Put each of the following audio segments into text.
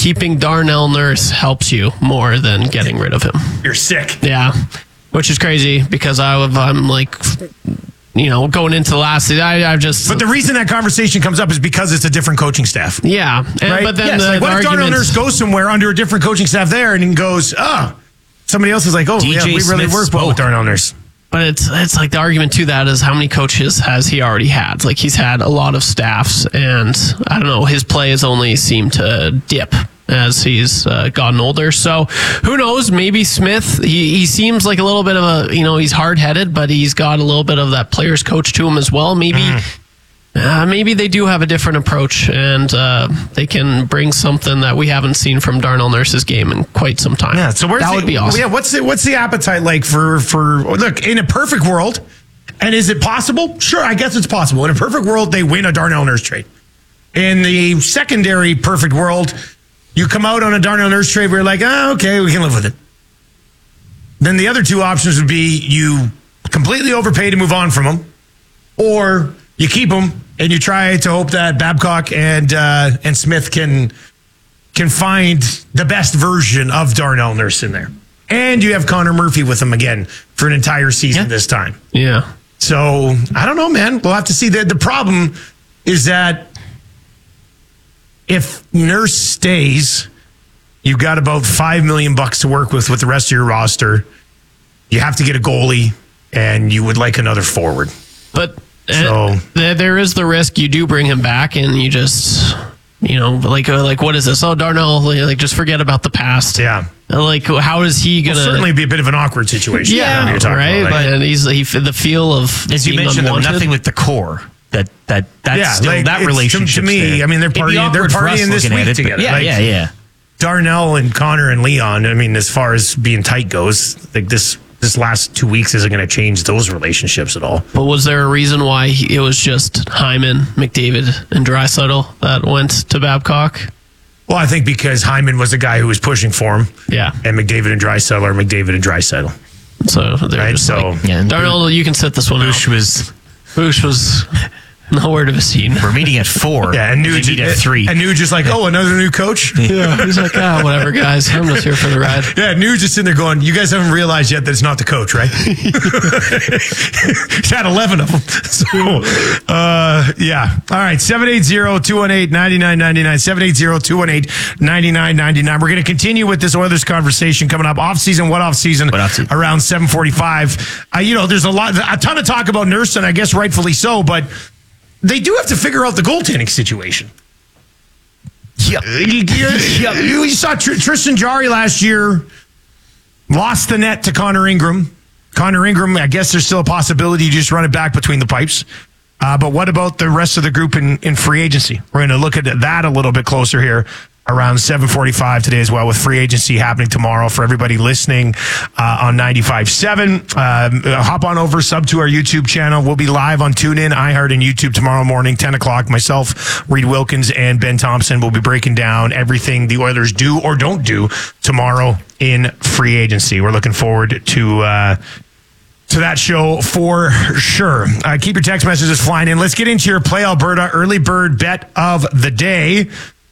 keeping Darnell Nurse helps you more than getting rid of him. You're sick. Yeah, which is crazy because I'm like, going into the last season, I've just... But the reason that conversation comes up is because it's a different coaching staff. Yeah. Right? But then what if Darnell Nurse goes somewhere under a different coaching staff there and goes, somebody else is like, we really work well with Darnell Nurse. But it's like the argument to that is how many coaches has he already had? Like he's had a lot of staffs, and I don't know, his play has only seemed to dip as he's gotten older. So who knows? Maybe Smith, he seems like a little bit of a, he's hard-headed, but he's got a little bit of that player's coach to him as well. Maybe they do have a different approach, and they can bring something that we haven't seen from Darnell Nurse's game in quite some time. Yeah, so that would be awesome. Yeah, what's the appetite like for look, in a perfect world, and is it possible? Sure, I guess it's possible. In a perfect world, they win a Darnell Nurse trade. In the secondary perfect world, you come out on a Darnell Nurse trade where you're like, okay, we can live with it. Then the other two options would be you completely overpay to move on from him, or you keep him and you try to hope that Babcock and Smith can find the best version of Darnell Nurse in there. And you have Connor Murphy with him again for an entire season this time. Yeah. So, I don't know, man. We'll have to see. The problem is that if Nurse stays, you've got about $5 million to work with the rest of your roster. You have to get a goalie, and you would like another forward. But... So there is the risk you do bring him back and you just, like what is this? Oh, Darnell, like just forget about the past. Yeah. Like how is he going to... certainly be a bit of an awkward situation. Yeah, right? But the feel of as you mentioned, though, nothing with the core. That's still that relationship. To me, I mean, they're partying this week together. Yeah. Darnell and Connor and Leon, I mean, as far as being tight goes, like this last 2 weeks isn't going to change those relationships at all. But was there a reason why it was just Hyman, McDavid, and Draisaitl that went to Babcock? Well, I think because Hyman was the guy who was pushing for him. Yeah. And McDavid and Draisaitl are McDavid and Draisaitl. So they're just Darnell, you can set this one out. Bush was nowhere to be seen. We're meeting at 4. Yeah, and Nuge at 3. And Nuge just like, another new coach? Yeah, he's like, whatever, guys. I'm just here for the ride. Yeah, Nuge just sitting there going, you guys haven't realized yet that it's not the coach, right? He's had 11 of them. So, yeah. All right, 780-218-9999, 780-218-9999. We're going to continue with this Oilers conversation coming up. Off-season, off-season? Around 7:45. There's a ton of talk about Nurse, and I guess rightfully so, but they do have to figure out the goaltending situation. Yep. You saw Tristan Jarry last year lost the net to Connor Ingram. Connor Ingram, I guess there's still a possibility you just run it back between the pipes. But what about the rest of the group in free agency? We're going to look at that a little bit closer here around 7:45 today as well, with free agency happening tomorrow for everybody listening on 95.7. Hop on over, sub to our YouTube channel. We'll be live on TuneIn, iHeart, and YouTube tomorrow morning, 10 o'clock. Myself, Reed Wilkins, and Ben Thompson will be breaking down everything the Oilers do or don't do tomorrow in free agency. We're looking forward to that show for sure. Keep your text messages flying in. Let's get into your Play Alberta early bird bet of the day.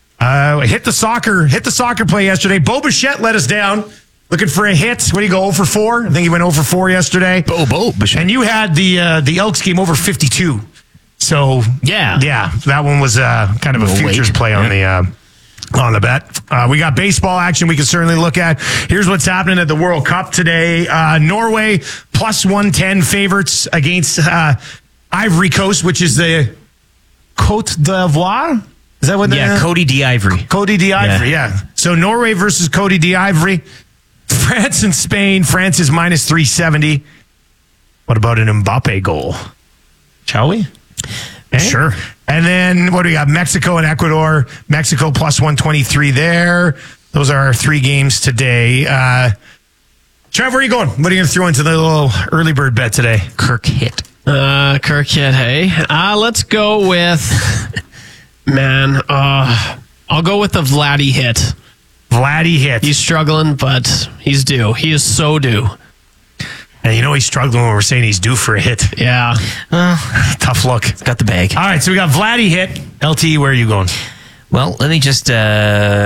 Hit the soccer play yesterday. Bo Bichette let us down. Looking for a hit. What do you go, 0 for 4? I think he went 0 for 4 yesterday. Bo Bichette. And you had the Elks game over 52. So yeah, that one was kind of a futures play on the bet. We got baseball action we can certainly look at. Here's what's happening at the World Cup today. Norway plus 110 favorites against Ivory Coast, which is the Côte d'Ivoire. Is that what that is? Yeah, Côte d'Ivory. Côte d'Ivory, yeah. So Norway versus Côte d'Ivory. France and Spain. France is minus 370. What about an Mbappe goal? Shall we? Sure. And then what do we got? Mexico and Ecuador. Mexico plus 123 there. Those are our 3 games today. Trev, where are you going? What are you going to throw into the little early bird bet today? Kirk hit. Kirk hit, hey. Let's go with... Man, I'll go with the Vladdy hit. Vladdy hit. He's struggling, but he's due. He is so due. And he's struggling when we're saying he's due for a hit. Yeah. Tough look. Got the bag. All right, so we got Vladdy hit. LT, where are you going? Well, let me just...